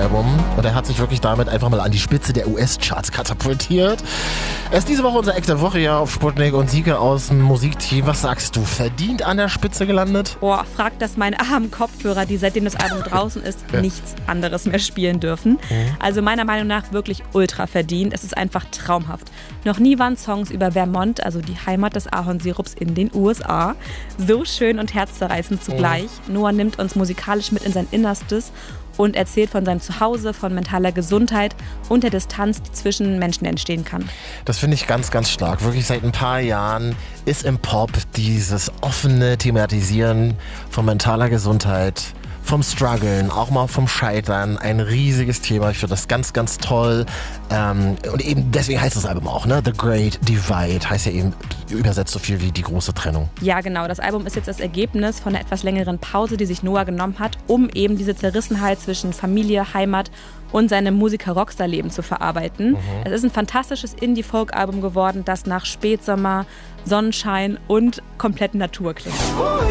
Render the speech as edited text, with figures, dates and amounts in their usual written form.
Album und er hat sich wirklich damit einfach mal an die Spitze der US-Charts katapultiert. Er ist diese Woche unser Act der Woche ja auf Sputnik und Sieke aus dem Musikteam. Was sagst du, verdient an der Spitze gelandet? Boah, fragt das meine armen Kopfhörer, die seitdem das Album draußen ist, nichts anderes mehr spielen dürfen. Also meiner Meinung nach wirklich ultra verdient. Es ist einfach traumhaft. Noch nie waren Songs über Vermont, also die Heimat des Ahornsirups in den USA, so schön und herzzerreißend zugleich. Noah nimmt uns musikalisch mit in sein Innerstes und erzählt von seinem Zuhause, von mentaler Gesundheit und der Distanz, die zwischen Menschen entstehen kann. Das finde ich ganz, ganz stark. Wirklich seit ein paar Jahren ist im Pop dieses offene Thematisieren von mentaler Gesundheit, vom Struggeln, auch mal vom Scheitern, ein riesiges Thema. Ich finde das ganz, ganz toll. Und eben deswegen heißt das Album auch, ne? The Great Divide heißt ja eben übersetzt so viel wie die große Trennung. Ja, genau. Das Album ist jetzt das Ergebnis von einer etwas längeren Pause, die sich Noah genommen hat, um eben diese Zerrissenheit zwischen Familie, Heimat und seinem Musiker-Rockstar-Leben zu verarbeiten. Es ist ein fantastisches Indie-Folk-Album geworden, das nach Spätsommer, Sonnenschein und kompletten Natur klingt.